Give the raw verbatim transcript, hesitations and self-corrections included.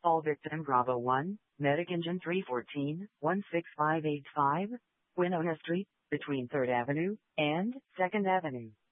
Call victim Bravo one, Medic Engine three one four, one six five eight five, Winona Street, between third Avenue and second Avenue.